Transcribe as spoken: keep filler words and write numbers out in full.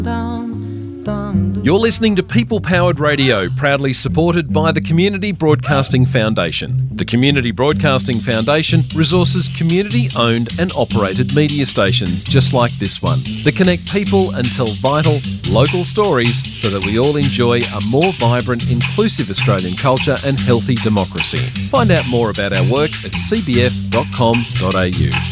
You're listening to People Powered Radio, proudly supported by the Community Broadcasting Foundation. The Community Broadcasting Foundation resources community-owned and operated media stations just like this one that connect people and tell vital, local stories so that we all enjoy a more vibrant, inclusive Australian culture and healthy democracy. Find out more about our work at c b f dot com dot a u.